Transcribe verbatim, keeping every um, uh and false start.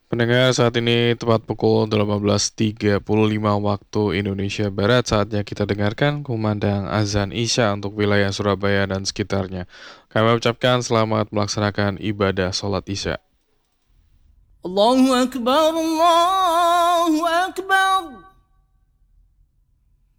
Pendengar, saat ini tepat pukul delapan belas tiga puluh lima waktu Indonesia Barat. Saatnya kita dengarkan kumandang azan Isya untuk wilayah Surabaya dan sekitarnya. Kami ucapkan selamat melaksanakan ibadah sholat Isya. الله أكبر الله أكبر